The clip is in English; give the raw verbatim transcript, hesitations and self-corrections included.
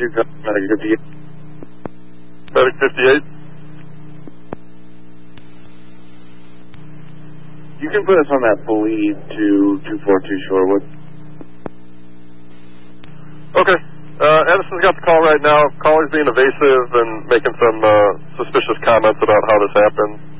two, Medic fifty-eight. Medic fifty-eight. You can put us on that bleed to two four two Shorewood. Okay. Uh, Edison's got the call right now. Caller's being evasive and making some uh, suspicious comments about how this happened.